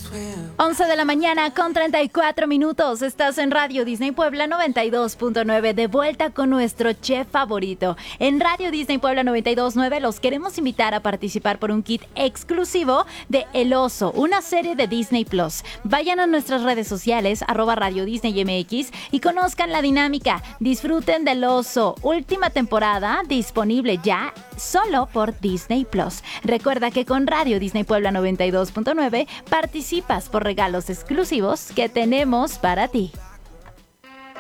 11 de la mañana con 34 minutos. Estás en Radio Disney Puebla 92.9, de vuelta con nuestro chef favorito. En Radio Disney Puebla 92.9 los queremos invitar a participar por un kit exclusivo de El Oso, una serie de Disney Plus. Vayan a nuestras redes sociales, @Radio Disney MX, y conozcan la dinámica. Disfruten del Oso, última temporada, disponible ya solo por Disney Plus. Recuerda que con Radio Disney Puebla 92.9 participas por regalos exclusivos que tenemos para ti.